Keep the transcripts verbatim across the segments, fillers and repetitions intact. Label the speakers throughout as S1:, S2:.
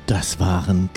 S1: Das waren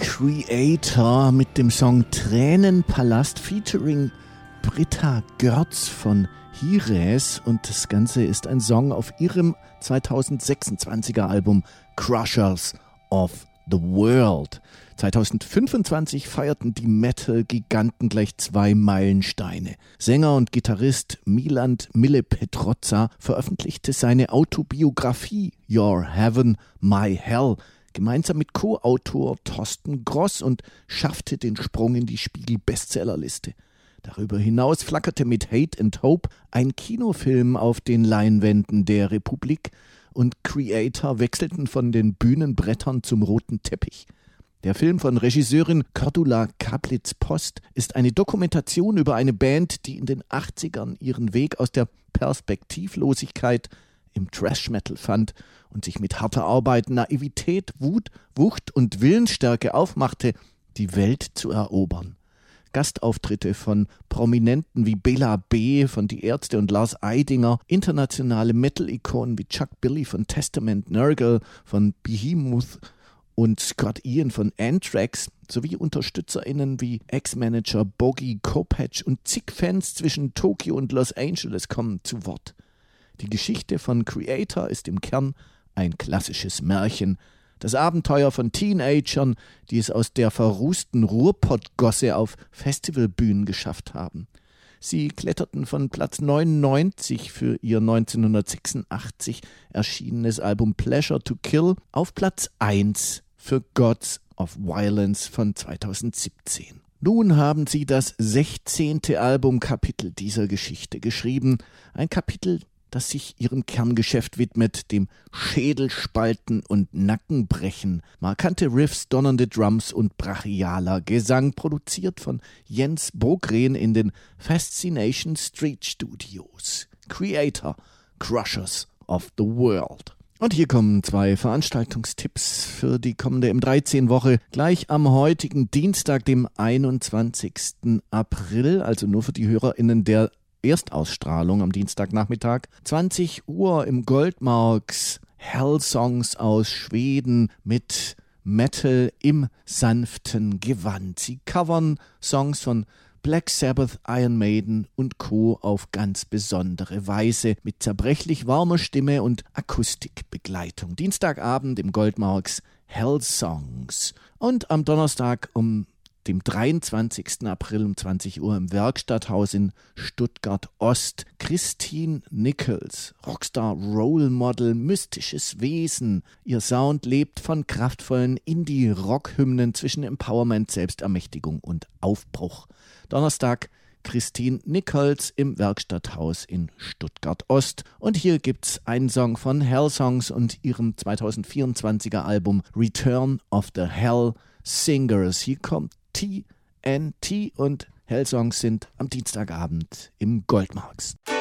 S1: Kreator mit dem Song Tränenpalast featuring Britta Görz von Hires, und das Ganze ist ein Song auf ihrem zweitausendsechsundzwanziger Album Crushers of the World. zweitausendfünfundzwanzig feierten die Metal-Giganten gleich zwei Meilensteine. Sänger und Gitarrist Milan Mille-Petrozza veröffentlichte seine Autobiografie Your Heaven, My Hell gemeinsam mit Co-Autor Thorsten Gross und schaffte den Sprung in die Spiegel-Bestsellerliste. Darüber hinaus flackerte mit Hate and Hope ein Kinofilm auf den Leinwänden der Republik, und Kreator wechselten von den Bühnenbrettern zum roten Teppich. Der Film von Regisseurin Cordula Kaplitz-Post ist eine Dokumentation über eine Band, die in den achtzigern ihren Weg aus der Perspektivlosigkeit im Thrash-Metal fand und sich mit harter Arbeit, Naivität, Wut, Wucht und Willensstärke aufmachte, die Welt zu erobern. Gastauftritte von Prominenten wie Bela B. von Die Ärzte und Lars Eidinger, internationale Metal-Ikonen wie Chuck Billy von Testament, Nergal von Behemoth und Scott Ian von Anthrax sowie UnterstützerInnen wie Ex-Manager Boggy Kopacz und zig Fans zwischen Tokio und Los Angeles kommen zu Wort. Die Geschichte von Kreator ist im Kern ein klassisches Märchen. Das Abenteuer von Teenagern, die es aus der verrußten Ruhrpottgosse auf Festivalbühnen geschafft haben. Sie kletterten von Platz neunundneunzig für ihr neunzehnhundertsechsundachtzig erschienenes Album Pleasure to Kill auf Platz eins für Gods of Violence von zweitausendsiebzehn. Nun haben sie das sechzehnte Albumkapitel dieser Geschichte geschrieben. Ein Kapitel, das sich ihrem Kerngeschäft widmet, dem Schädelspalten und Nackenbrechen. Markante Riffs, donnernde Drums und brachialer Gesang, produziert von Jens Bogren in den Fascination Street Studios. Kreator, Crushers of the World. Und hier kommen zwei Veranstaltungstipps für die kommende M dreizehn Woche. Gleich am heutigen Dienstag, dem einundzwanzigsten April, also nur für die HörerInnen der Erstausstrahlung am Dienstagnachmittag, zwanzig Uhr im Goldmarks, Hellsongs aus Schweden mit Metal im sanften Gewand. Sie covern Songs von Black Sabbath, Iron Maiden und Co. auf ganz besondere Weise mit zerbrechlich warmer Stimme und Akustikbegleitung. Dienstagabend im Goldmarks Hellsongs. Und am Donnerstag um dem dreiundzwanzigsten April um zwanzig Uhr im Werkstatthaus in Stuttgart-Ost. Christine Nichols, Rockstar, Role Model, mystisches Wesen. Ihr Sound lebt von kraftvollen Indie-Rock-Hymnen zwischen Empowerment, Selbstermächtigung und Aufbruch. Donnerstag Christine Nichols im Werkstatthaus in Stuttgart-Ost. Und hier gibt's einen Song von Hellsongs und ihrem zweitausendvierundzwanziger Album Return of the Hell Singers. Hier kommt T N T und Hellsongs sind am Dienstagabend im Goldmarks.